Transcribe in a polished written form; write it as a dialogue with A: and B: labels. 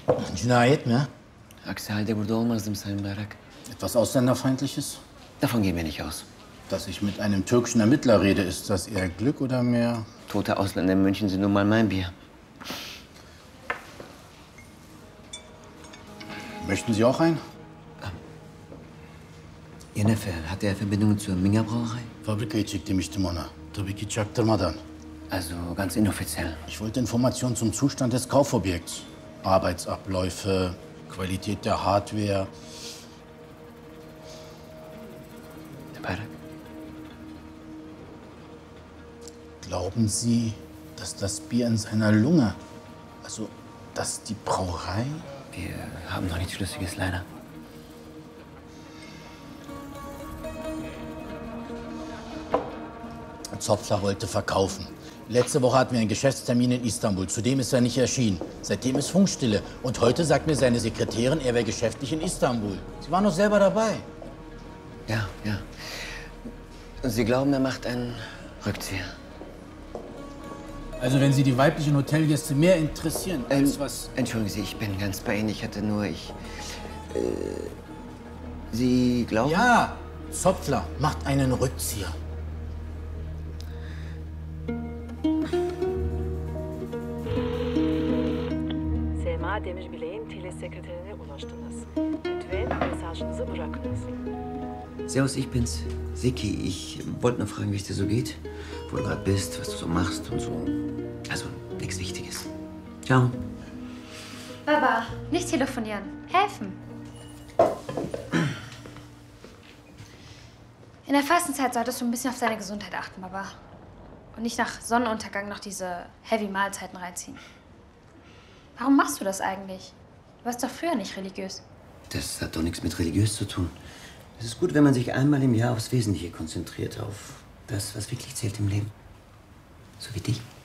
A: Cinayet mi ha?
B: Aksi halde burada olmazdım Sayın Bayrak.
A: Etwas Ausländerfeindliches?
B: Davon gehen wir nicht aus.
A: Dass ich mit einem türkischen Ermittler rede, ist das eher Glück oder mehr?
B: Tote Ausländer in München sind nun mal mein Bier.
A: Möchten Sie auch ein?
B: Ihr Neffe, hat er Verbindungen zur Minga Brauerei?
A: Fabrikayı çek demiştim ona. Tabii ki çaktırmadan.
B: Also ganz inoffiziell.
A: Ich wollte Informationen zum Zustand des Kaufobjekts. Arbeitsabläufe, Qualität der Hardware.
B: Herr Bayrak?
A: Glauben Sie, dass das Bier in seiner Lunge, also dass die Brauerei?
B: Wir haben noch nichts Schlüssiges, leider.
A: Zopfler wollte verkaufen. Letzte Woche hatten wir einen Geschäftstermin in Istanbul. Zudem ist er nicht erschienen. Seitdem ist Funkstille. Und heute sagt mir seine Sekretärin, er wäre geschäftlich in Istanbul. Sie waren doch selber dabei.
B: Ja, ja. Sie glauben, er macht einen Rückzieher?
A: Also wenn Sie die weiblichen Hotelgäste mehr interessieren als was...
B: Entschuldigen Sie, ich bin ganz bei Ihnen. Sie glauben?
A: Ja, Zopfler macht einen Rückzieher.
C: Sema Demirbilek'in telesekreterine ulaştınız. Lütfen mesajınızı bırakınız.
B: Servus, ich bin's. Siki, ich wollte nur fragen, wie es dir so geht. Wo du gerade bist, was du so machst und so. Also, nichts Wichtiges. Ciao.
D: Baba, nicht telefonieren. Helfen. In der Fastenzeit solltest du ein bisschen auf deine Gesundheit achten, Baba. Und nicht nach Sonnenuntergang noch diese Heavy-Mahlzeiten reinziehen. Warum machst du das eigentlich? Du warst doch früher nicht religiös.
B: Das hat doch nichts mit religiös zu tun. Es ist gut, wenn man sich einmal im Jahr aufs Wesentliche konzentriert, auf das, was wirklich zählt im Leben. So wie dich.